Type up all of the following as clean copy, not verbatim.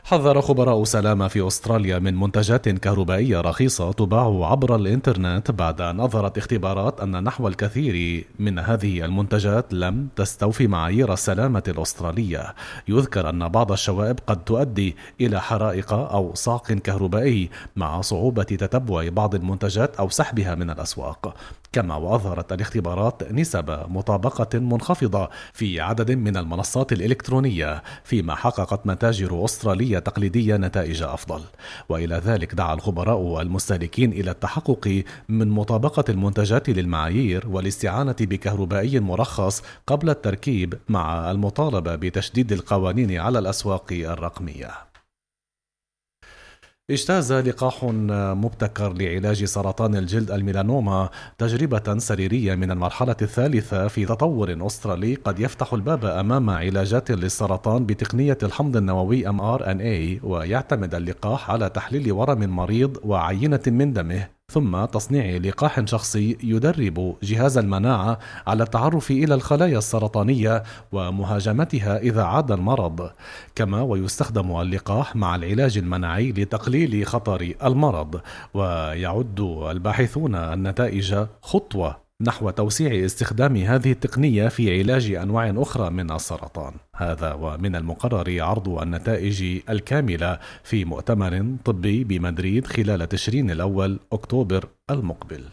حذر خبراء سلامة في أستراليا من منتجات كهربائية رخيصة تباع عبر الإنترنت بعد أن أظهرت اختبارات أن نحو الكثير من هذه المنتجات لم تستوفي معايير السلامة الأسترالية. يذكر أن بعض الشوائب قد تؤدي إلى حرائق أو صعق كهربائي مع صعوبة تتبع بعض المنتجات أو سحبها من الأسواق. كما وأظهرت الاختبارات نسب مطابقة منخفضة في عدد من المنصات الإلكترونية، فيما حققت متاجر أسترالية تقليدية نتائج أفضل. وإلى ذلك دعا الخبراء المستهلكين إلى التحقق من مطابقة المنتجات للمعايير والاستعانة بكهربائي مرخص قبل التركيب، مع المطالبة بتشديد القوانين على الأسواق الرقمية. اجتاز لقاح مبتكر لعلاج سرطان الجلد الميلانوما تجربة سريرية من المرحلة الثالثة في تطور أسترالي قد يفتح الباب أمام علاجات للسرطان بتقنية الحمض النووي mRNA. ويعتمد اللقاح على تحليل ورم مريض وعينة من دمه، ثم تصنيع لقاح شخصي يدرب جهاز المناعة على التعرف إلى الخلايا السرطانية ومهاجمتها إذا عاد المرض. كما ويستخدم اللقاح مع العلاج المناعي لتقليل خطر المرض. ويعد الباحثون النتائج خطوة نحو توسيع استخدام هذه التقنية في علاج أنواع أخرى من السرطان. هذا ومن المقرر عرض النتائج الكاملة في مؤتمر طبي بمدريد خلال تشرين الأول أكتوبر المقبل.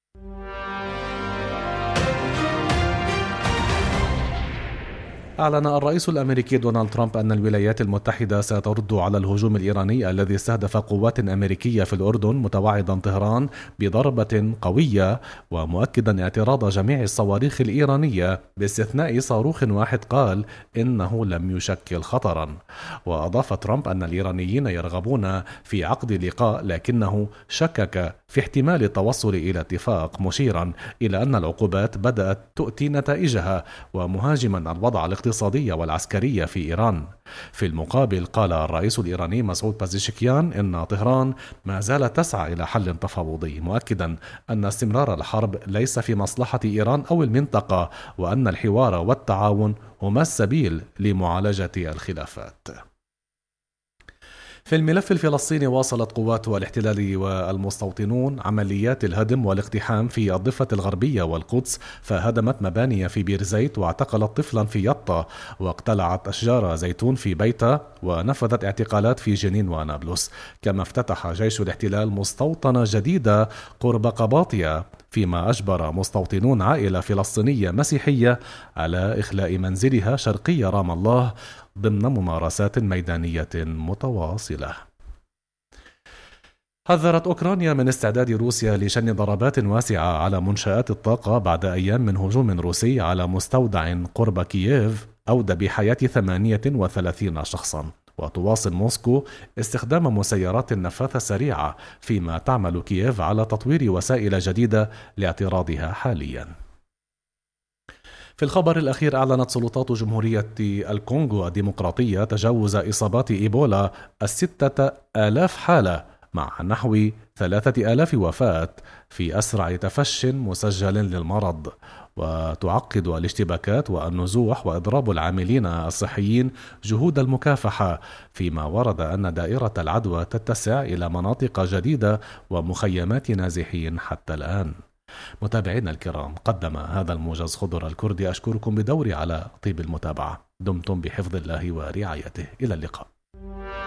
أعلن الرئيس الأمريكي دونالد ترامب أن الولايات المتحدة سترد على الهجوم الإيراني الذي استهدف قوات أمريكية في الأردن، متوعدا طهران بضربة قوية، ومؤكدا اعتراض جميع الصواريخ الإيرانية باستثناء صاروخ واحد قال إنه لم يشكل خطرا. وأضاف ترامب أن الإيرانيين يرغبون في عقد لقاء، لكنه شكك في احتمال التوصل إلى اتفاق، مشيرا إلى أن العقوبات بدأت تؤتي نتائجها، ومهاجما الوضع الاقتصادي والعسكري في إيران. في المقابل قال الرئيس الإيراني مسعود بازيشكيان إن طهران ما زالت تسعى إلى حل تفاوضي، مؤكدا أن استمرار الحرب ليس في مصلحة إيران أو المنطقة، وأن الحوار والتعاون هما السبيل لمعالجة الخلافات. في الملف الفلسطيني، واصلت قوات الاحتلال والمستوطنون عمليات الهدم والاقتحام في الضفة الغربية والقدس، فهدمت مباني في بير زيت، واعتقلت طفلا في يطا، واقتلعت أشجار زيتون في بيتا، ونفذت اعتقالات في جنين ونابلس. كما افتتح جيش الاحتلال مستوطنة جديدة قرب قباطية، فيما أجبر مستوطنون عائلة فلسطينية مسيحية على إخلاء منزلها شرقي رام الله ضمن ممارسات ميدانية متواصلة. حذرت أوكرانيا من استعداد روسيا لشن ضربات واسعة على منشآت الطاقة بعد أيام من هجوم روسي على مستودع قرب كييف أودى بحياة 38 شخصا. وتواصل موسكو استخدام مسيرات النفاث السريعة، فيما تعمل كييف على تطوير وسائل جديدة لاعتراضها حاليا. في الخبر الأخير، أعلنت سلطات جمهورية الكونغو الديمقراطية تجاوز إصابات إيبولا 6,000 حالة، مع نحو 3,000 وفاة في أسرع تفش مسجل للمرض. وتعقد الاشتباكات والنزوح وإضراب العاملين الصحيين جهود المكافحة، فيما ورد أن دائرة العدوى تتسع إلى مناطق جديدة ومخيمات نازحين حتى الآن. متابعينا الكرام، قدم هذا الموجز خضر الكردي. أشكركم بدوري على طيب المتابعة. دمتم بحفظ الله ورعايته. إلى اللقاء.